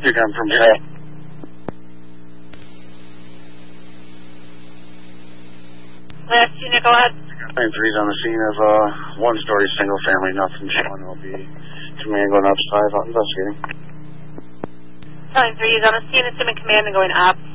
You come from here. Last unit, go ahead. 9-3's on the scene of one-story single-family, nothing showing. Will be command going up 5 out investigating. 9-3 is on the scene, assuming command and going up